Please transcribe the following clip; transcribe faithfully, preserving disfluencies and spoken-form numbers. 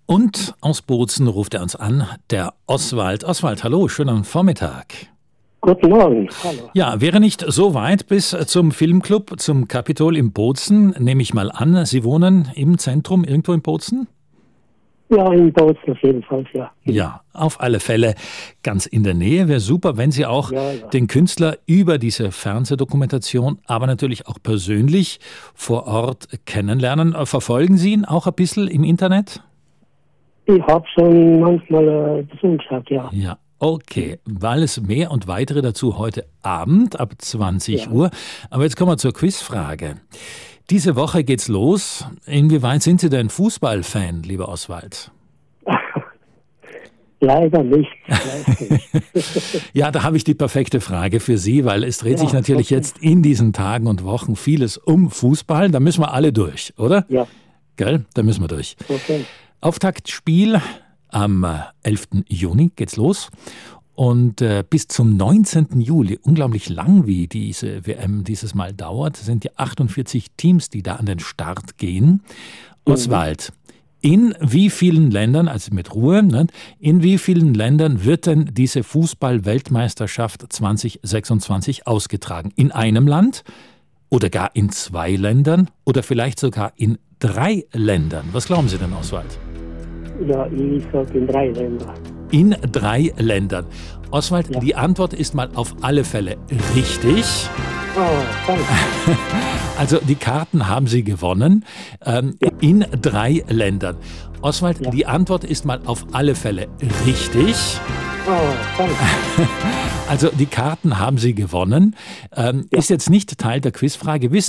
Und aus Bozen ruft er uns an, der Oswald. Oswald, hallo, schönen Vormittag. Guten Morgen, hallo. Ja, wäre nicht so weit bis zum Filmclub, zum Capitol in Bozen, nehme ich mal an. Sie wohnen im Zentrum, irgendwo in Bozen? Ja, in Bozen auf jeden Fall, ja. Ja, auf alle Fälle ganz in der Nähe. Wäre super, wenn Sie auch Ja, ja. den Künstler über diese Fernsehdokumentation, aber natürlich auch persönlich vor Ort kennenlernen. Verfolgen Sie ihn auch ein bisschen im Internet? Ich habe schon manchmal äh, zugeschaut, ja. Ja, okay. Weil es mehr und weitere dazu heute Abend ab zwanzig Ja. Uhr. Aber jetzt kommen wir zur Quizfrage. Diese Woche geht's los. Inwieweit sind Sie denn Fußballfan, lieber Oswald? Leider nicht. Leider nicht. Ja, da habe ich die perfekte Frage für Sie, weil es dreht Ja, sich natürlich okay. jetzt in diesen Tagen und Wochen vieles um Fußball. Da müssen wir alle durch, oder? Ja, Gell? Da müssen wir durch. okay. Auftaktspiel am äh, elften Juni geht's los. Und äh, bis zum neunzehnten Juli, unglaublich lang, wie diese W M dieses Mal dauert, sind ja achtundvierzig Teams, die da an den Start gehen. Oswald, in wie vielen Ländern, also mit Ruhe, ne, in wie vielen Ländern wird denn diese Fußball-Weltmeisterschaft zwanzig sechsundzwanzig ausgetragen? In einem Land oder gar in zwei Ländern oder vielleicht sogar in drei Ländern? Was glauben Sie denn, Oswald? Ja, ich sage in drei Ländern. In drei Ländern. Oswald, Ja. die Antwort ist mal auf alle Fälle richtig. Oh, danke. Also die Karten haben Sie gewonnen. Ähm, Ja. In drei Ländern. Oswald, Ja. die Antwort ist mal auf alle Fälle richtig. Oh, danke. Also die Karten haben Sie gewonnen. Ähm, Ja. Ist jetzt nicht Teil der Quizfrage. Wissen